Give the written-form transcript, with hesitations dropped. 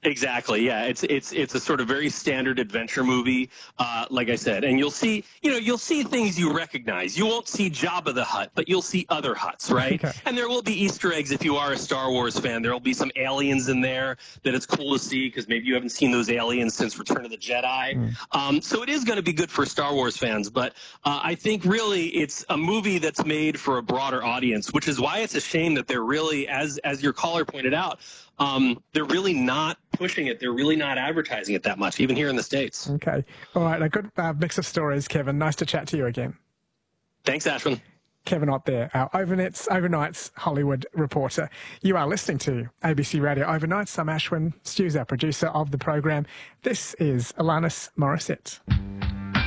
Exactly. Yeah, it's a sort of very standard adventure movie, like I said, and you'll see things you recognize. You won't see Jabba the Hutt, but you'll see other Hutts, right? Okay. And there will be Easter eggs if you are a Star Wars fan. There will be some aliens in there that it's cool to see because maybe you haven't seen those aliens since Return of the Jedi. So it is going to be good for Star Wars fans, but I think really it's a movie that's made for a broader audience, which is why it's a shame that they're really, as your caller pointed out, they're really not pushing it. They're really not advertising it that much, even here in the States. Okay. All right. A good mix of stories, Kevin. Nice to chat to you again. Thanks, Ashwin. Kevin Ott there, our Overnight's Hollywood reporter. You are listening to ABC Radio Overnights. I'm Ashwin. Stu's our producer of the program. This is Alanis Morissette.